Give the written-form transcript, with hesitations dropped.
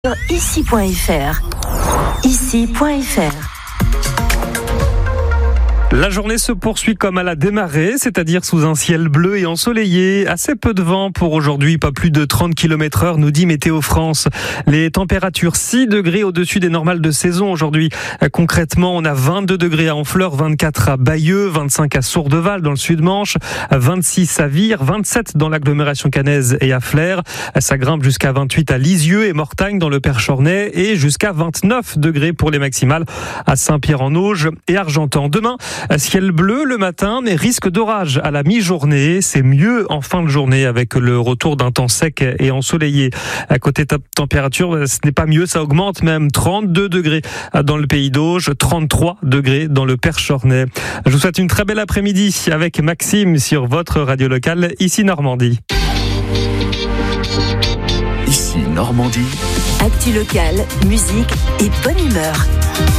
Ici.fr. Ici.fr. La journée se poursuit comme elle a démarré, c'est-à-dire sous un ciel bleu et ensoleillé. Assez peu de vent pour aujourd'hui, pas plus de 30 km/h, nous dit Météo France. Les températures 6 degrés au-dessus des normales de saison aujourd'hui. Concrètement, on a 22 degrés à Honfleur, 24 à Bayeux, 25 à Sourdeval dans le Sud-Manche, 26 à Vire, 27 dans l'agglomération caennaise et à Flers. Ça grimpe jusqu'à 28 à Lisieux et Mortagne dans le Perchornais et jusqu'à 29 degrés pour les maximales à Saint-Pierre-en-Auge et Argentan. Demain, ciel bleu le matin, mais risque d'orage à la mi-journée. C'est mieux en fin de journée avec le retour d'un temps sec et ensoleillé. À côté température, ce n'est pas mieux, ça augmente même. 32 degrés dans le Pays d'Auge, 33 degrés dans le Perchornais. Je vous souhaite une très belle après-midi avec Maxime sur votre radio locale, ici Normandie. Ici Normandie. Actu locale, musique et bonne humeur.